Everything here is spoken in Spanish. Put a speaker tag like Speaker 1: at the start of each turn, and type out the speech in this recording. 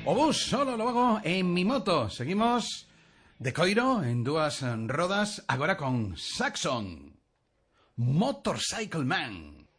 Speaker 1: O bus, solo lo hago en mi moto. Seguimos de coiro en dúas rodas, agora con Saxon. Motorcycle Man.